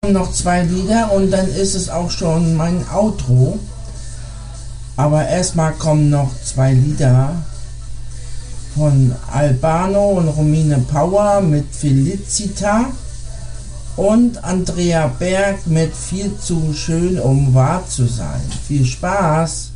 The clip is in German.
Noch zwei Lieder und dann ist es auch schon mein Outro. Aber erstmal kommen noch zwei Lieder von Albano und Romine Power mit Felicita und Andrea Berg mit Viel zu schön, um wahr zu sein. Viel Spaß!